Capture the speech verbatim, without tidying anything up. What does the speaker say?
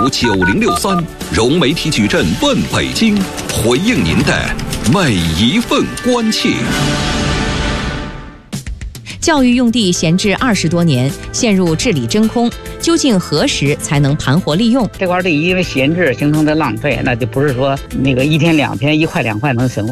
五九零六三，融媒体矩阵问北京，回应您的每一份关切。 教育用地闲置二十多年，陷入治理真空，究竟何时才能盘活利用？ 这块地因为闲置形成的浪费，那就不是说那个一天两天一块两块能行。